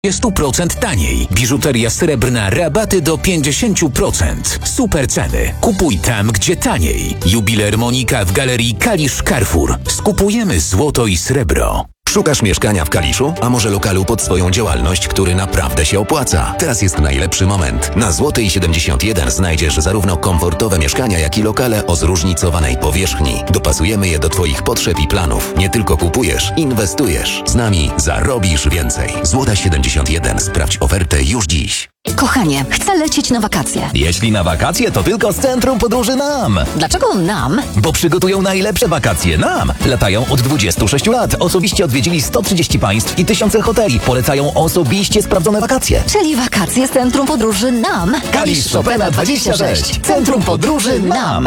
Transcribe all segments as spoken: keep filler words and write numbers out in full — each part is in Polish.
trzydzieści procent taniej. Biżuteria srebrna, rabaty do pięćdziesiąt procent. Super ceny. Kupuj tam, gdzie taniej. Jubiler Monika w Galerii Kalisz Carrefour. Skupujemy złoto i srebro. Szukasz mieszkania w Kaliszu? A może lokalu pod swoją działalność, który naprawdę się opłaca? Teraz jest najlepszy moment. Na Złotej siedemdziesiąt jeden znajdziesz zarówno komfortowe mieszkania, jak i lokale o zróżnicowanej powierzchni. Dopasujemy je do Twoich potrzeb i planów. Nie tylko kupujesz, inwestujesz. Z nami zarobisz więcej. Złota siedemdziesiąt jeden. Sprawdź ofertę już dziś. Kochanie, chcę lecieć na wakacje. Jeśli na wakacje, to tylko z Centrum Podróży Nam. Dlaczego nam? Bo przygotują najlepsze wakacje Nam. Latają od dwudziestu sześciu lat. Osobiście odwiedzili sto trzydzieści państw i tysiące hoteli. Polecają osobiście sprawdzone wakacje. Czyli wakacje z Centrum Podróży nam. Kalisz Chopina dwadzieścia sześć. Centrum Podróży Nam.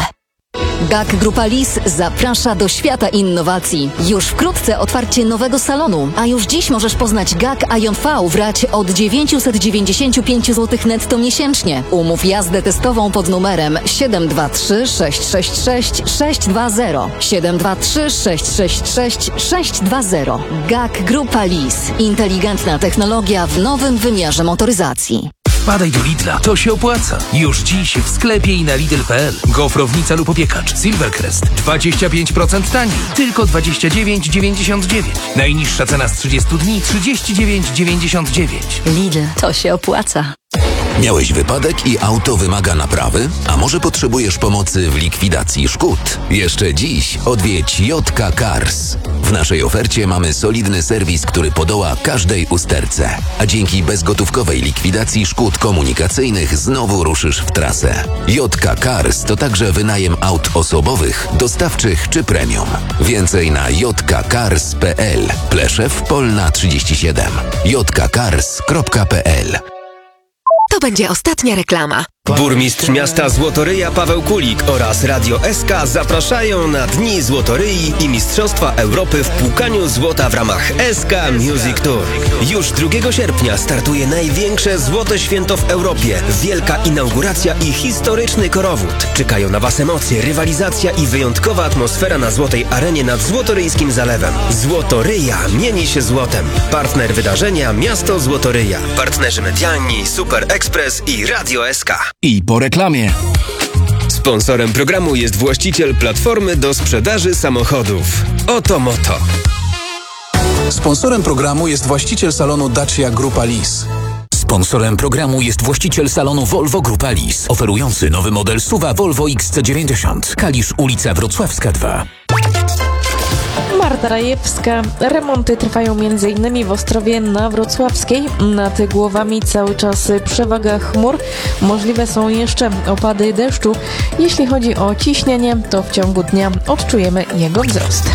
G A K Grupa Lis zaprasza do świata innowacji. Już wkrótce otwarcie nowego salonu, a już dziś możesz poznać G A K Ion V w racie od dziewięćset dziewięćdziesiąt pięć złotych netto miesięcznie. Umów jazdę testową pod numerem siedem dwa trzy sześć sześć sześć sześć dwa zero. siedem dwa trzy sześć sześć sześć sześć dwa zero. G A K Grupa Lis. Inteligentna technologia w nowym wymiarze motoryzacji. Wpadaj do Lidla, to się opłaca. Już dziś w sklepie i na Lidl kropka p l. Gofrownica lub opiekacz Silvercrest dwadzieścia pięć procent taniej, tylko dwadzieścia dziewięć dziewięćdziesiąt dziewięć. Najniższa cena z trzydziestu dni trzydzieści dziewięć dziewięćdziesiąt dziewięć. Lidl, to się opłaca. Miałeś wypadek i auto wymaga naprawy? A może potrzebujesz pomocy w likwidacji szkód? Jeszcze dziś odwiedź J K Cars. W naszej ofercie mamy solidny serwis, który podoła każdej usterce. A dzięki bezgotówkowej likwidacji szkód komunikacyjnych znowu ruszysz w trasę. J K Cars to także wynajem aut osobowych, dostawczych czy premium. Więcej na j k cars kropka p l. Pleszew Polna trzydzieści siedem. j k cars kropka p l. To będzie ostatnia reklama. Burmistrz miasta Złotoryja Paweł Kulik oraz Radio S K zapraszają na Dni Złotoryi i Mistrzostwa Europy w płukaniu złota w ramach S K Music Tour. Już drugiego sierpnia startuje największe złote święto w Europie. Wielka inauguracja i historyczny korowód. Czekają na Was emocje, rywalizacja i wyjątkowa atmosfera na Złotej Arenie nad Złotoryjskim Zalewem. Złotoryja mieni się złotem. Partner wydarzenia Miasto Złotoryja. Partnerzy medialni Super Express i Radio S K. I po reklamie. Sponsorem programu jest właściciel platformy do sprzedaży samochodów Oto Moto. Sponsorem programu jest właściciel salonu Dacia Grupa Lis. Sponsorem programu jest właściciel salonu Volvo Grupa Lis, oferujący nowy model S U V-a Volvo X C dziewięćdziesiąt. Kalisz, ulica Wrocławska dwa. Marta Rajewska. Remonty trwają między innymi w Ostrowie na Wrocławskiej. Nad głowami cały czas przewaga chmur. Możliwe są jeszcze opady deszczu. Jeśli chodzi o ciśnienie, to w ciągu dnia odczujemy jego wzrost.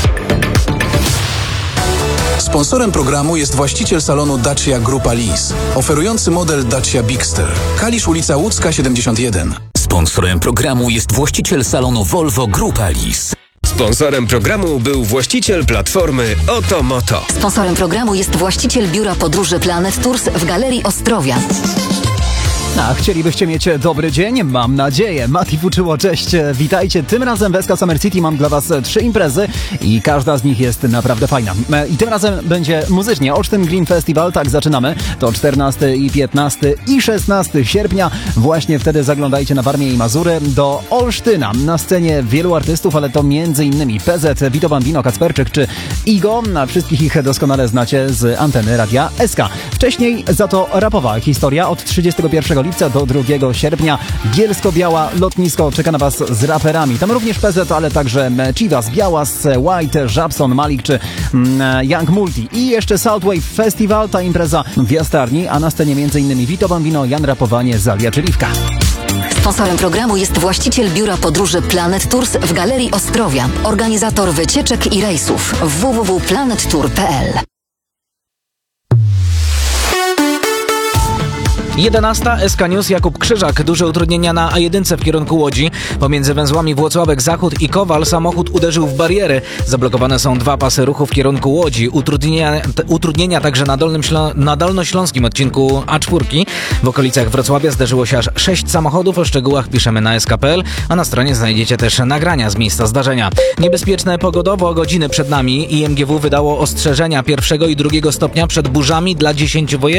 Sponsorem programu jest właściciel salonu Dacia Grupa Lis, oferujący model Dacia Bigster. Kalisz, ulica Łódzka siedemdziesiąt jeden. Sponsorem programu jest właściciel salonu Volvo Grupa Lis. Sponsorem programu był właściciel platformy Oto Moto. Sponsorem programu jest właściciel biura podróży Planet Tours w Galerii Ostrowia. A chcielibyście mieć dobry dzień? Mam nadzieję. Mati Fuczyło, cześć, witajcie. Tym razem w S K Summer City mam dla Was trzy imprezy i każda z nich jest naprawdę fajna. I tym razem będzie muzycznie. Olsztyn Green Festival, tak zaczynamy. To czternastego i piętnastego i szesnastego sierpnia. Właśnie wtedy zaglądajcie na Warmię i Mazury do Olsztyna. Na scenie wielu artystów, ale to między innymi P Z, Vito Bambino, Kacperczyk czy Igo. Na wszystkich ich doskonale znacie z anteny Radia S K. Wcześniej za to rapowa historia od trzydziestego pierwszego lipca do drugiego sierpnia. Bielsko-Biała lotnisko czeka na Was z raperami. Tam również P Z, ale także Chivas, Białas, White, Żabson, Malik czy mm, Young Multi. I jeszcze Southwave Festival, ta impreza w Jastarni, a na scenie m.in. Vito Bambino, Jan Rapowanie, Zalia czy Liwka. Sponsorem programu jest właściciel biura podróży Planet Tours w Galerii Ostrowia. Organizator wycieczek i rejsów w w w kropka planet tour kropka p l. jedenasta. S K News, Jakub Krzyżak. Duże utrudnienia na A jeden w kierunku Łodzi. Pomiędzy węzłami Włocławek Zachód i Kowal samochód uderzył w bariery. Zablokowane są dwa pasy ruchu w kierunku Łodzi. Utrudnienia, t- utrudnienia także na, dolnym Ślą- na dolnośląskim odcinku A cztery. W okolicach Wrocławia zderzyło się aż sześć samochodów. O szczegółach piszemy na S K kropka p l, a na stronie znajdziecie też nagrania z miejsca zdarzenia. Niebezpieczne pogodowo godziny przed nami. I M G W wydało ostrzeżenia pierwszego i drugiego stopnia przed burzami dla dziesięciu województw.